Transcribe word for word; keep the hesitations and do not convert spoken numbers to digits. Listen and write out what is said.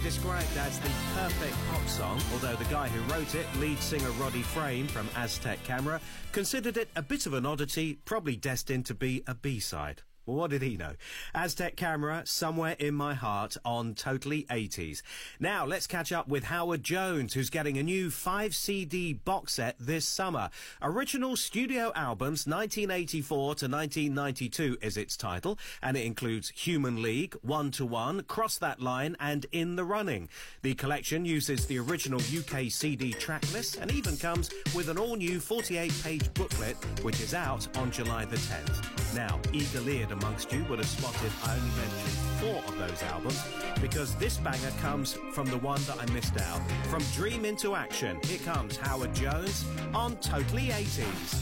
described as the perfect pop song, although the guy who wrote it, lead singer Roddy Frame from Aztec Camera, considered it a bit of an oddity, probably destined to be a B-side. Well, what did he know? Aztec Camera, Somewhere in My Heart on Totally eighties. Now, let's catch up with Howard Jones, who's getting a new five C D box set this summer. Original studio albums, nineteen eighty-four to nineteen ninety-two is its title, and it includes Human League, One to One, Cross That Line, and In the Running. The collection uses the original U K C D track list and even comes with an all-new forty-eight page booklet, which is out on July the tenth. Now, eagle-eared amongst you would have spotted I only mentioned four of those albums, because this banger comes from the one that I missed out. From Dream into Action, here comes Howard Jones on Totally eighties.